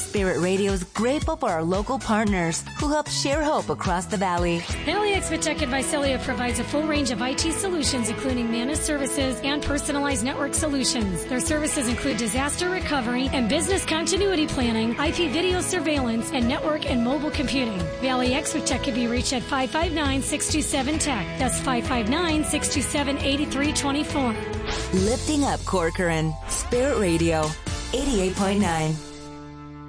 Spirit Radio is grateful for our local partners who help share hope across the valley. Valley Exvitech and Visalia provides a full range of IT solutions, including managed services and personalized network solutions. Their services include disaster recovery and business continuity planning, IP video surveillance, and network and mobile computing. Valley Exvitech can be reached at 559-627-TECH. That's 559-627-8324. Lifting up Corcoran. Spirit Radio, 88.9.